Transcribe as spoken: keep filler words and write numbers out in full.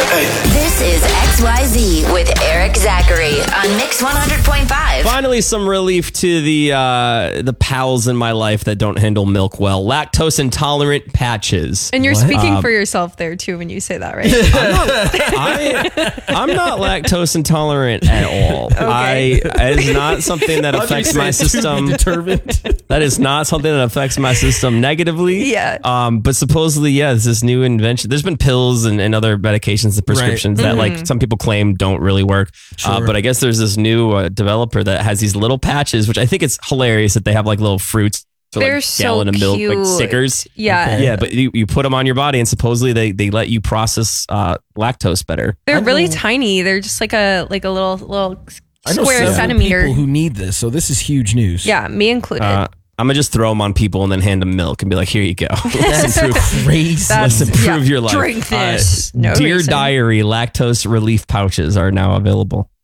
This is X Y Z with Eric Zachary on Mix one hundred point five. Finally, some relief to the uh, the pals in my life that don't handle milk well. Lactose intolerant patches. And you're What? speaking Um, for yourself there too when you say that, right? I, I'm not lactose intolerant at all. Okay. I it's not something that affects my system. Determined. That is not something that affects my system negatively. Yeah. Um, but supposedly, yeah, it's this new invention. There's been pills and, and other medications and prescriptions Right. that, Mm-hmm. like, some people claim don't really work. Uh, Sure. but I guess there's this new uh, developer that has these little patches, which I think it's hilarious that they have like little fruits. For, They're like so gallon of milk, cute. like stickers. Yeah. Yeah, but you, you put them on your body and supposedly they, they let you process uh, lactose better. They're I really know- tiny. They're just like a like a little little I know square several centimeter. people who need this, so this is huge news. Yeah, me included. Uh, I'm going to just throw them on people and then hand them milk and be like, here you go. Let's improve, Crazy. That's- let's improve yeah, your life. drink Uh, this. No Dear reason. Diary lactose relief pouches are now available.